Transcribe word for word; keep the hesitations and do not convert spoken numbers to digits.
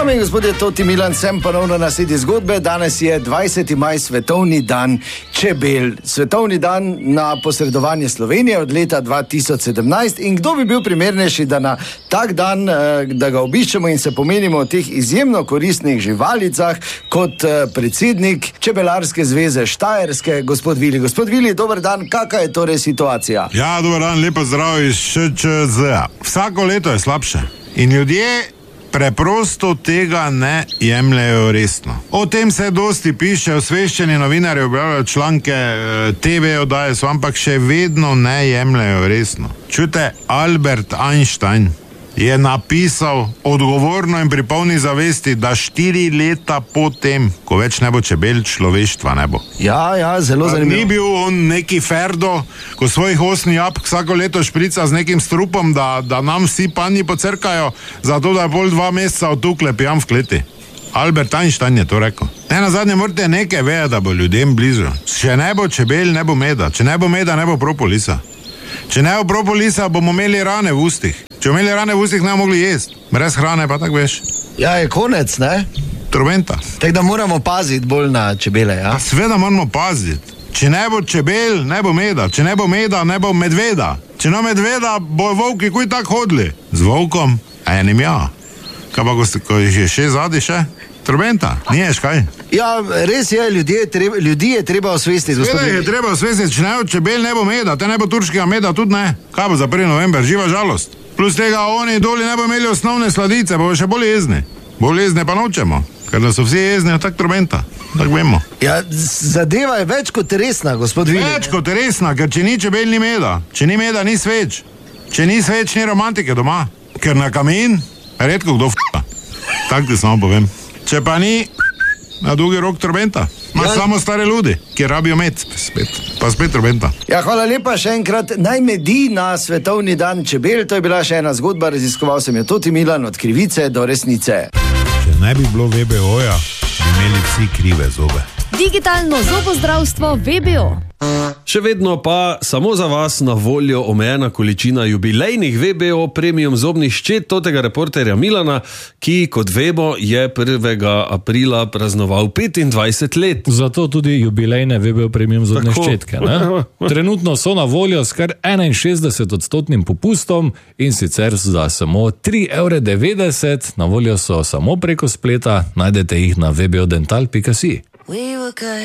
Dame in gospodje, Toti Milan, sem ponovno na sledi zgodbe. Danes je dvajseti maj, svetovni dan čebel. Svetovni dan na posredovanje Slovenije od leta dva tisoč sedemnajst. In kdo bi bil primernejši, da na tak dan, da ga obiščemo in se pomenimo o teh izjemno koristnih živalicah, kot predsednik Čebelarske zveze Štajerske, gospod Vili. Gospod Vili, dober dan, kakva je torej situacija? Ja, dober dan, lepo zdrav iz Š Č Z. Vsako leto je slabše. In ljudje preprosto tega ne jemljajo resno. O tem se dosti piše, osveščeni novinarji objavljajo članke, te ve oddaje so, ampak še vedno ne jemljajo resno. Čute, Albert Einstein je napisal odgovorno in pri polni zavesti, da štiri leta po tem, ko več ne bo čebel, človeštva ne bo. Ja, ja, zelo zanimivo. Ni bil on neki Ferdo, ko svojih osni jabolk vsako leto šprica z nekim strupom, da, da nam vsi panji pocrkajo, zato da je pol dva meseca otukle pijam v kleti. Albert Einstein je to rekel. Ne, na zadnje morate nekaj veja, da bo ljudem blizu. Če ne bo čebel, ne bo meda. Če ne bo meda, ne bo propolisa. Če ne bo propolisa, bomo imeli rane v ustih. Če bomo imeli rane v ustih, ne bomo mogli jesti. Brez hrane pa tako veš. Ja, je konec, ne? Trobenta. Tako da moramo paziti bolj na čebele, ja? Sveda moramo paziti. Če ne bo čebel, ne bo meda. Če ne bo meda, ne bo medveda. Če ne medveda, bo volki kuj tako hodili. Z volkom, a enim ja. Kaj pa, ko, ko jih je še zadi še? Trobenta, niješ kaj? Ja, res je, ljudje je treba, ljudi je treba osvestiti. Sveda je treba osvestiti, če ne bo čebel, ne bo meda, te ne bo turškega meda, tudi ne. Kaj bo za prvi november, živa žalost. Plus tega oni doli ne bo imeli osnovne sladice, bo še bolj jezni. Bolj jezne pa nočemo, ker da so vsi jezni, tak trobenta, tako vemo. Ja, zadeva je več kot resna, gospod Vili. Več kot resna, ker če ni čebel, ni meda. Če ni meda, ni sveč. Če ni sveč, ni romantike doma. Ker na kamin, redko kdo f***a. Tak ti samo povem. Če pa ni, na dolgi rok trobenta. Ma ja. Samo stare ljudi, ki rabijo med, spet. Pa spet trobenta. Ja, hvala lepa še enkrat. Naj medi na svetovni dan čebel. To je bila še ena zgodba, raziskoval sem jo Toti Milan od krivice do resnice. Če ne bi bilo V B O-ja, bi imeli vsi krive zobe. Digitalno zobozdravstvo V B O. Še vedno pa samo za vas na voljo omejena količina jubilejnih V B O premium zobnih ščet totega reporterja Milana, ki, kot vemo, je prvega aprila praznoval petindvajset let. Zato tudi jubilejne V B O premium zobne Tako. ščetke. Ne? Trenutno so na voljo s kar enainšestdeset odstotnim popustom in sicer za samo tri evre devetdeset. Na voljo so samo preko spleta, najdete jih na w b o dental pika si.